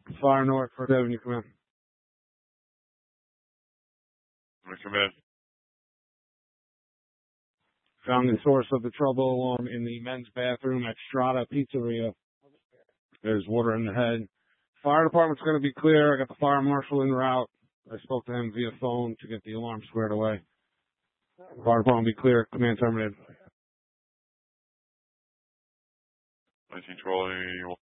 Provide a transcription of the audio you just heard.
Fire North, First Avenue, come in. Come in. Found the source of the trouble alarm in the men's bathroom at Strata Pizzeria. There's water in the head. Fire department's going to be clear. I got the fire marshal en route. I spoke to him via phone to get the alarm squared away. Fire department will be clear. Command terminated. 1912.